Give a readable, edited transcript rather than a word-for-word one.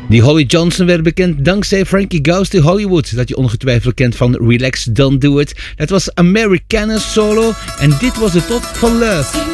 Die Holly Johnson werd bekend dankzij Frankie Goes to Hollywood, dat je ongetwijfeld kent van Relax, Don't Do It. Dat was Americana Solo en dit was de top van Love.